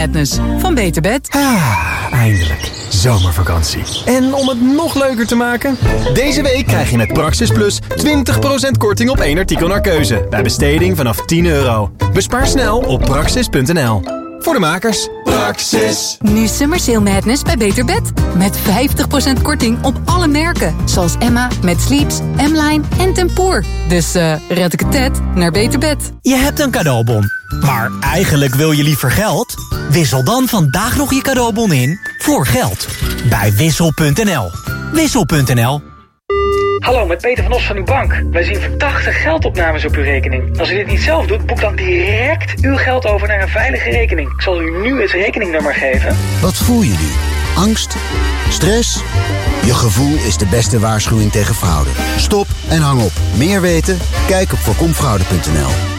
Madness van Beter Bed. Eindelijk. Zomervakantie. En om het nog leuker te maken? Deze week krijg je met Praxis Plus 20% korting op 1 artikel naar keuze. Bij besteding vanaf €10. Bespaar snel op praxis.nl. Voor de makers. Praxis. Nu Summer Sale Madness bij Beter Bed. Met 50% korting op alle merken. Zoals Emma met Sleeps, M-Line en Tempoor. Dus red ik het net naar Beter Bed. Je hebt een cadeaubon, maar eigenlijk wil je liever geld? Wissel dan vandaag nog je cadeaubon in voor geld. Bij Wissel.nl. Wissel.nl. Hallo, met Peter van Os van uw bank. Wij zien verdachte geldopnames op uw rekening. Als u dit niet zelf doet, boek dan direct uw geld over naar een veilige rekening. Ik zal u nu het rekeningnummer geven. Wat voel je nu? Angst? Stress? Je gevoel is de beste waarschuwing tegen fraude. Stop en hang op. Meer weten? Kijk op voorkomfraude.nl.